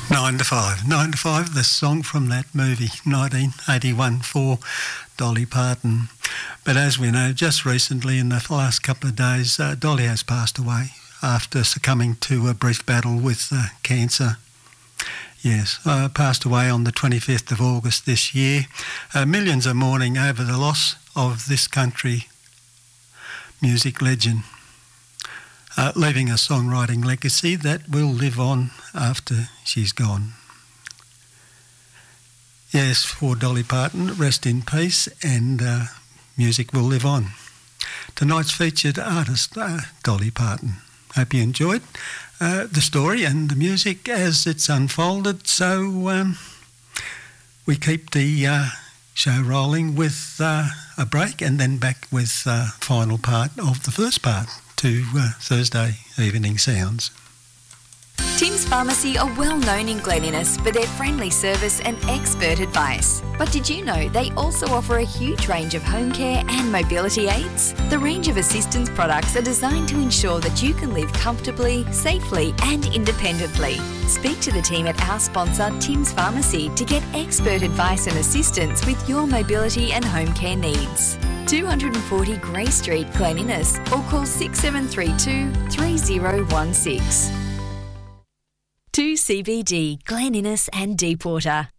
9 to 5. 9 to 5, the song from that movie, 1981, for Dolly Parton. But as we know, just recently, in the last couple of days, Dolly has passed away after succumbing to a brief battle with cancer. Yes, passed away on the 25th of August this year. Millions are mourning over the loss of this country music legend, leaving a songwriting legacy that will live on after she's gone. Yes, for Dolly Parton, rest in peace, and music will live on. Tonight's featured artist, Dolly Parton. Hope you enjoyed the story and the music as it's unfolded. So we keep the show rolling with a break and then back with final part of the first part to Thursday Evening Sounds. Tim's Pharmacy are well known in Glen Innes for their friendly service and expert advice. But did you know they also offer a huge range of home care and mobility aids? The range of assistance products are designed to ensure that you can live comfortably, safely and independently. Speak to the team at our sponsor Tim's Pharmacy to get expert advice and assistance with your mobility and home care needs. 240 Grey Street, Glen Innes, or call 6732 3016. 2CBD, Glen Innes and Deepwater.